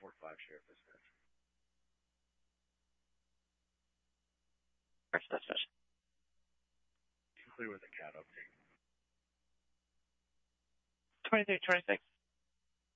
4.5 share of this match. That's it. Clear with the cat update. 23-26.